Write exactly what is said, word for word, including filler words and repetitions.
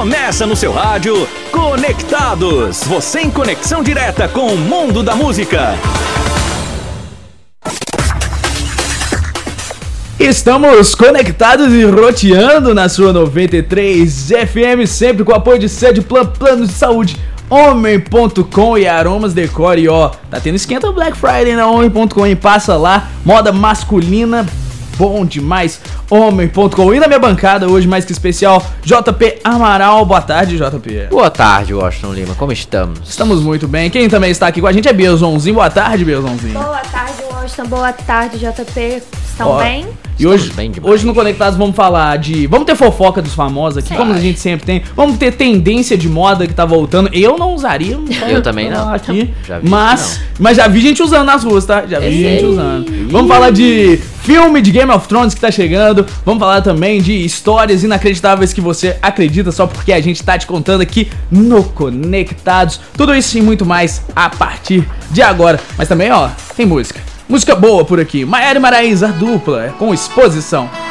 Começa no seu rádio, Conectados. Você em conexão direta com o mundo da música. Estamos conectados e roteando na sua noventa e três F M, sempre com o apoio de Sede Plan, Plano de Saúde, Homem ponto com e Aromas Decor. E ó, tá tendo esquenta Black Friday na Homem ponto com e passa lá, moda masculina, bom demais, Homem ponto com. E na minha bancada hoje, mais que especial, J P Amaral. Boa tarde, J P. Boa tarde, Washington Lima, como estamos? Estamos muito bem. Quem também está aqui com a gente é Belzonzinho. Boa tarde, Belzonzinho. Boa tarde, Washington. Boa tarde, J P. Estão Ó, bem? E hoje, bem demais. hoje no Conectados vamos falar de... Vamos ter fofoca dos famosos aqui, Sim. como a gente sempre tem. Vamos ter tendência de moda que tá voltando. Eu não usaria. Não Eu também não. Aqui, Já vi mas, não. mas já vi gente usando nas ruas, tá? Já vi É gente sério? usando. Vamos falar de filme de Game of Thrones que tá chegando. Vamos falar também de histórias inacreditáveis que você acredita só porque a gente tá te contando aqui no Conectados. Tudo isso e muito mais a partir de agora. Mas também, ó, tem música. Música boa por aqui. Maiara e Maraísa, a dupla, com Exposição.